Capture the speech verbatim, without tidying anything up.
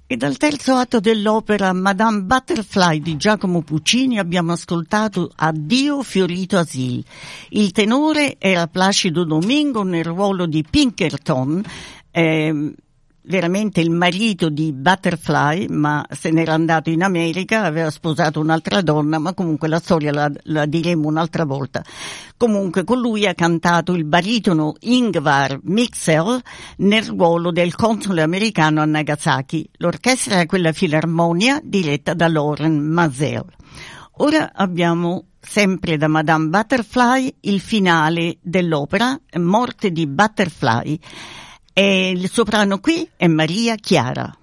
E dal terzo atto dell'opera Madame Butterfly di Giacomo Puccini abbiamo ascoltato Addio fiorito asil. Il tenore era Placido Domingo nel ruolo di Pinkerton, eh, veramente il marito di Butterfly, ma se n'era andato in America, aveva sposato un'altra donna, ma comunque la storia la, la diremo un'altra volta. Comunque con lui ha cantato il baritono Ingvar Mixel nel ruolo del console americano a Nagasaki. L'orchestra era quella Filarmonia diretta da Loren Mazel. Ora abbiamo sempre da Madame Butterfly il finale dell'opera, Morte di Butterfly. E il soprano qui è Maria Chiara.